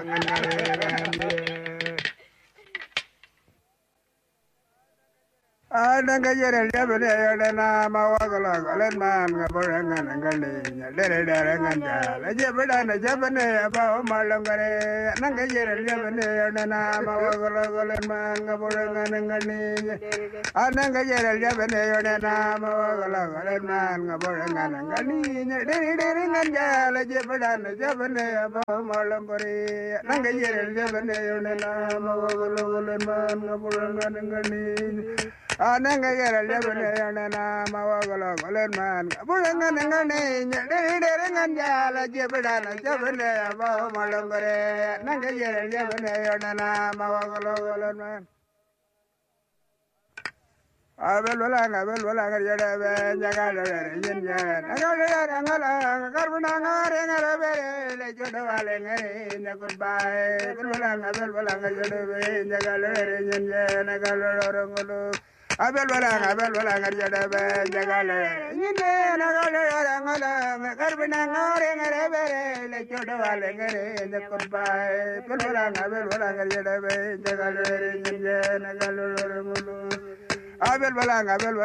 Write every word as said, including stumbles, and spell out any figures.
Adanga jere jabene yodena mawagala galen man gaborangan ngali dere dere nganja la jebeda na jabene ba malangare nanga jere jabene yodena mawagala galen man gaborangan ngali adanga jere jabene yodena mawagala galen man gaborangan ngali dere dere nganja la jebeda na jabene ba malangare nanga jere jabene yodena mawagala galen man gaborangan ngali Ananga yara jabane yana mawagala golen man bulanga nangane dere dere nganja la jebeda na jabane ba malangare nanga yara jabane yana mawagala golen man Abel walanga abel walanga yara be jagala yin jan agala yara ngala karbuna ngare ngare be le jodo wale ngare na goodbye abel walanga abel walanga yara be jagala yin jan agala rongolo Abel walang abel walang arjada be jagale yinde nagale arangala karbina ngare ngare be le chodo wale ngare ne kurbai abel walang abel walang arjada be jagale yinde nagale rongolo Abel walang abel